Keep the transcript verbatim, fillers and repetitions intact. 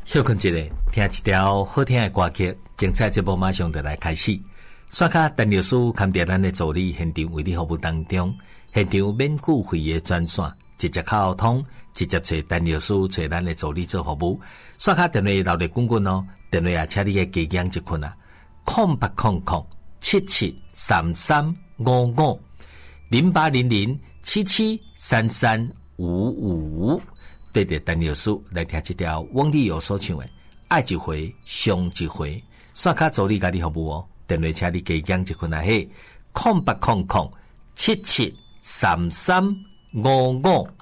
休困一下，听一条好听的歌曲，精彩节目马上就来开始。刷卡陈律师看在咱的助理现场为你服务当中，现场免付费的专线，直接靠通，直接找陈律师找咱的助理做服务。刷卡电话留咧滚滚哦，电话也请你嘅加减一困啊，空八空空七七三三五五零八零零七七三三五五。对着陈律师来听这条往日有所唱的，爱一回伤一回，刷卡助理家己服务哦。电话请你加减一困啊嘿，空八空空七七三三五五